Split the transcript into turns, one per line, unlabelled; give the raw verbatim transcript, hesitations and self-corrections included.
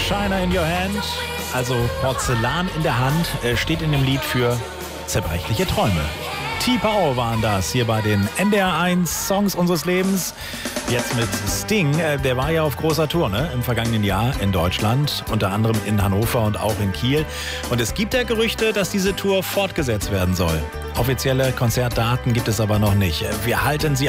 China in your hand, also Porzellan in der Hand, steht in dem Lied für zerbrechliche Träume. T-Power waren das hier bei den N D R eins Songs unseres Lebens. Jetzt mit Sting, der war ja auf großer Tour, ne? Im vergangenen Jahr in Deutschland, unter anderem in Hannover und auch in Kiel. Und es gibt ja Gerüchte, dass diese Tour fortgesetzt werden soll. Offizielle Konzertdaten gibt es aber noch nicht. Wir halten Sie